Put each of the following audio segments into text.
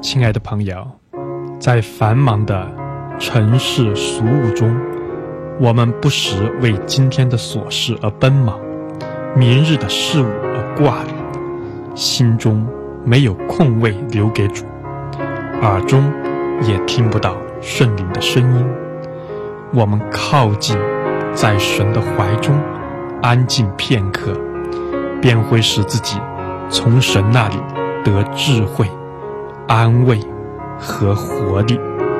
亲爱的朋友，在繁忙的尘世俗务中，我们不时为今天的琐事而奔忙，明日的事物而挂虑，心中没有空位留给主，耳中也听不到圣灵的声音。我们靠近在神的怀中安静片刻，便会使自己从神那里得智慧、安慰和活力。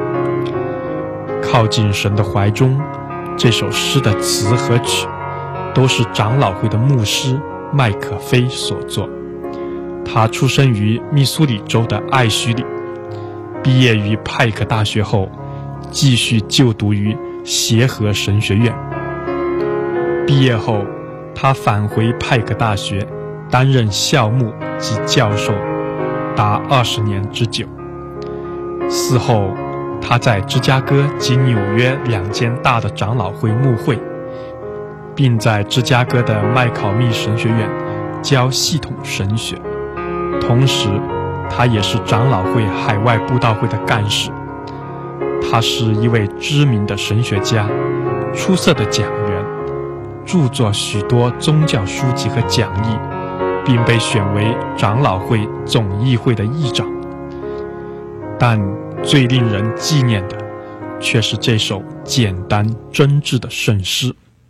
靠近神的怀中这首诗的词和曲都是长老会的牧师麦可菲所作。他出生于密苏里州的艾许里，毕业于派克大学后继续就读于协和神学院。毕业后他返回派克大学担任校牧及教授达20年之久。嗣后他在芝加哥及纽约2间大的长老会牧会，并在芝加哥的麦考密神学院教系统神学，同时他也是长老会海外布道会的干事。他是一位知名的神学家，出色的讲员，著作许多宗教书籍和讲义，并被选为长老会总议会的议长。但最令人纪念的却是这首简单真挚的圣诗。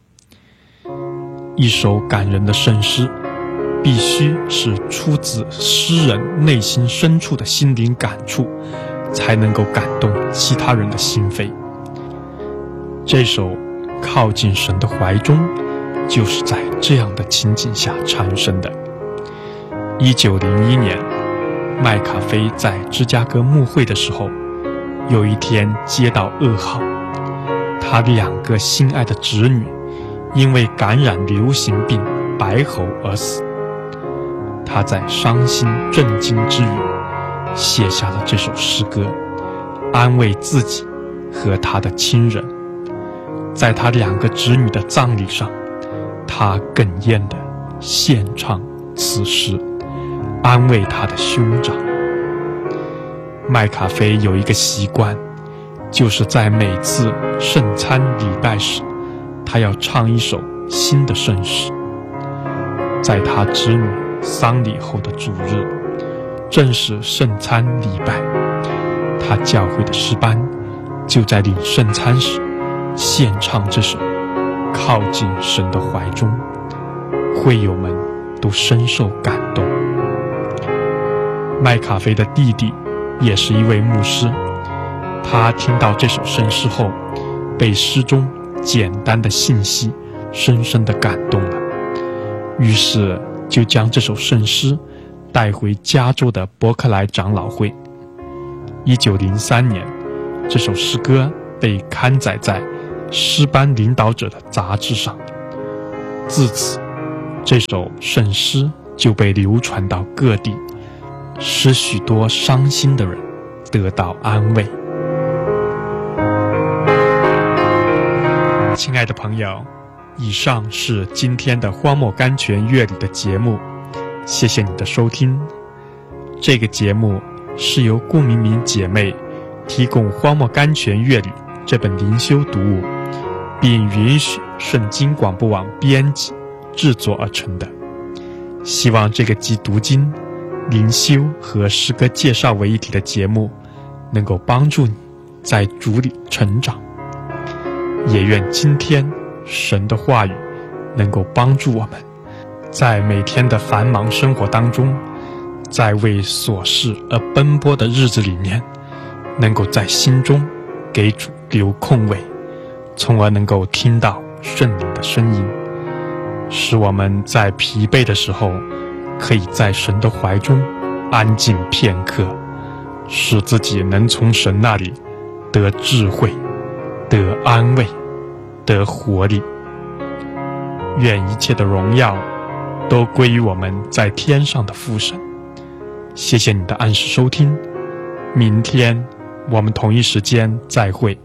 一首感人的圣诗必须是出自诗人内心深处的心灵感触，才能够感动其他人的心扉。这首靠近神的怀中就是在这样的情景下产生的。1901年，麦卡菲在芝加哥牧会的时候，有一天接到噩耗，他2个心爱的侄女因为感染流行病白喉而死。他在伤心震惊之余写下了这首诗歌，安慰自己和他的亲人。在他2个侄女的葬礼上，他哽咽地献唱此诗，安慰他的兄长。麦卡菲有一个习惯，就是在每次圣餐礼拜时，他要唱一首新的圣诗。在他侄女丧礼后的主日，正是圣餐礼拜，他教会的诗班就在领圣餐时献唱这首靠近神的怀中，会友们都深受感动。麦卡菲的弟弟也是一位牧师，他听到这首圣诗后，被诗中简单的信息深深地感动了，于是就将这首圣诗带回加州的伯克莱长老会。1903年，这首诗歌被刊载在诗班领导者的杂志上。自此，这首圣诗就被流传到各地，使许多伤心的人得到安慰。亲爱的朋友，以上是今天的荒漠甘泉乐理的节目，谢谢你的收听。这个节目是由顾明明姐妹提供荒漠甘泉乐理这本灵修读物，并允许圣经广播网编辑制作而成的。希望这个集读经、灵修和诗歌介绍为一体的节目能够帮助你在主里成长，也愿今天神的话语能够帮助我们在每天的繁忙生活当中，在为琐事而奔波的日子里面，能够在心中给主留空位，从而能够听到圣灵的声音，使我们在疲惫的时候可以在神的怀中安静片刻，使自己能从神那里得智慧、得安慰、得活力。愿一切的荣耀都归于我们在天上的父神。谢谢你的按时收听，明天我们同一时间再会。